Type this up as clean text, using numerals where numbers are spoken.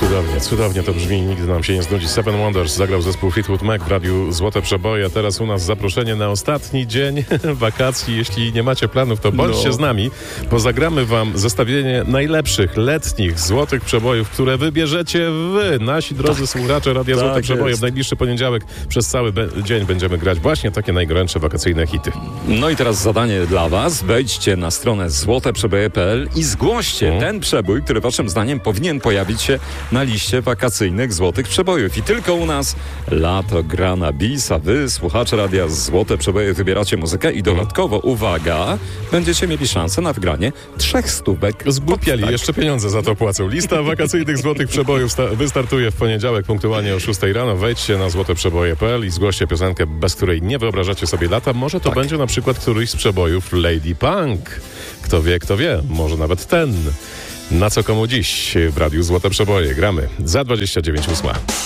Cudownie to brzmi, nigdy nam się nie znudzi. Seven Wonders zagrał zespół Fleetwood Mac w radiu Złote Przeboje, a teraz u nas zaproszenie na ostatni dzień wakacji. Jeśli nie macie planów, to bądźcie z nami, bo zagramy wam zestawienie najlepszych letnich złotych przebojów, które wybierzecie wy, nasi drodzy słuchacze Radia Złote Przeboje. Jest. W najbliższy poniedziałek przez cały dzień będziemy grać właśnie takie najgorętsze wakacyjne hity. No i teraz zadanie dla was. Wejdźcie na stronę złoteprzeboje.pl i zgłoście ten przebój, który waszym zdaniem powinien pojawić się na liście wakacyjnych złotych przebojów. I tylko u nas lato gra na bis, a wy, słuchacze Radia Złote Przeboje, wybieracie muzykę i dodatkowo, uwaga, będziecie mieli szansę na wygranie 300 Zgłupiali, jeszcze pieniądze za to płacą. Lista wakacyjnych złotych przebojów wystartuje w poniedziałek punktualnie o 6 rano. Wejdźcie na złoteprzeboje.pl i zgłoście piosenkę, bez której nie wyobrażacie sobie lata. Może to będzie na przykład któryś z przebojów Lady Punk. Kto wie, może nawet ten. Na co komu dziś w Radiu Złote Przeboje gramy za 29:08.